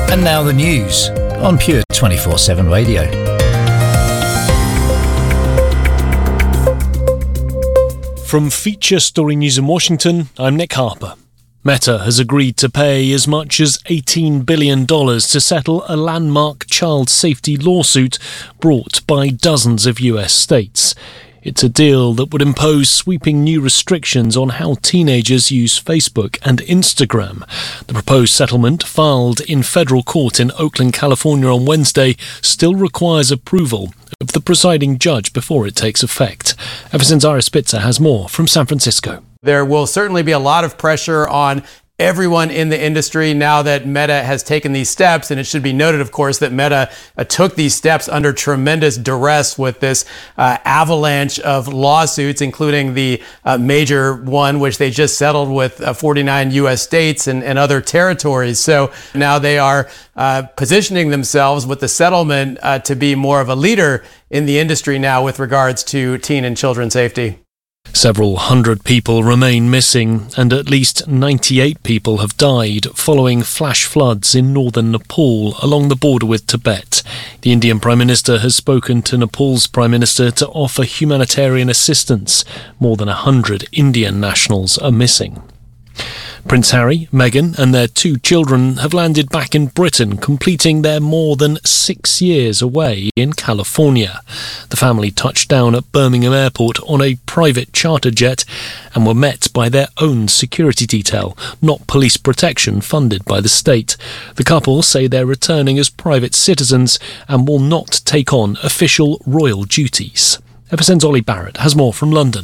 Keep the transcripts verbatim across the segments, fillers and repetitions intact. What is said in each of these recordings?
And now the news on Pure twenty-four seven Radio. From Feature Story News in Washington, I'm Nick Harper. Meta has agreed to pay as much as eighteen billion dollars to settle a landmark child safety lawsuit brought by dozens of U S states. It's a deal that would impose sweeping new restrictions on how teenagers use Facebook and Instagram. The proposed settlement, filed in federal court in Oakland, California on Wednesday, still requires approval of the presiding judge before it takes effect. Everson's Ira Spitzer has more from San Francisco. There will certainly be a lot of pressure on everyone in the industry now that Meta has taken these steps. And it should be noted, of course, that Meta uh, took these steps under tremendous duress with this uh, avalanche of lawsuits, including the uh, major one, which they just settled with uh, forty-nine U S states and, and other territories. So now they are uh, positioning themselves with the settlement uh, to be more of a leader in the industry now with regards to teen and children safety. Several hundred people remain missing, and at least ninety-eight people have died following flash floods in northern Nepal along the border with Tibet. The Indian Prime Minister has spoken to Nepal's Prime Minister to offer humanitarian assistance. More than a hundred Indian nationals are missing. Prince Harry, Meghan and their two children have landed back in Britain, completing their more than six years away in California. The family touched down at Birmingham Airport on a private charter jet and were met by their own security detail, not police protection funded by the state. The couple say they're returning as private citizens and will not take on official royal duties. Everson's Ollie Barrett has more from London.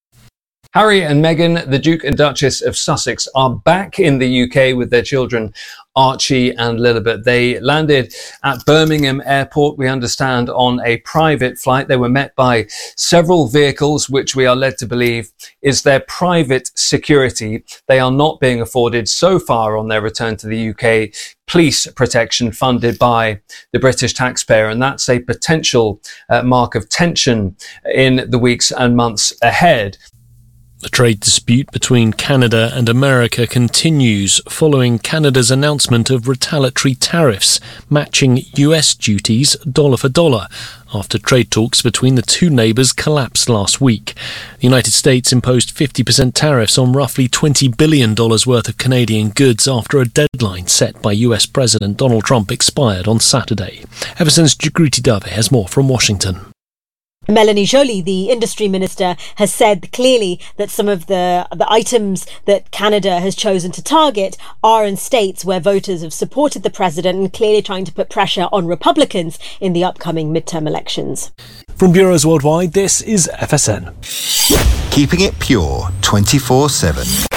Harry and Meghan, the Duke and Duchess of Sussex, are back in the U K with their children Archie and Lilibet. They landed at Birmingham Airport, we understand, on a private flight. They were met by several vehicles, which we are led to believe is their private security. They are not being afforded so far on their return to the U K police protection funded by the British taxpayer, and that's a potential uh, mark of tension in the weeks and months ahead. The trade dispute between Canada and America continues following Canada's announcement of retaliatory tariffs matching U S duties dollar for dollar after trade talks between the two neighbours collapsed last week. The United States imposed fifty percent tariffs on roughly twenty billion dollars worth of Canadian goods after a deadline set by U S President Donald Trump expired on Saturday. Everson's Jagruti Dave has more from Washington. Melanie Joly, the industry minister, has said clearly that some of the, the items that Canada has chosen to target are in states where voters have supported the president and clearly trying to put pressure on Republicans in the upcoming midterm elections. From bureaus worldwide, this is F S N. Keeping it pure twenty-four seven.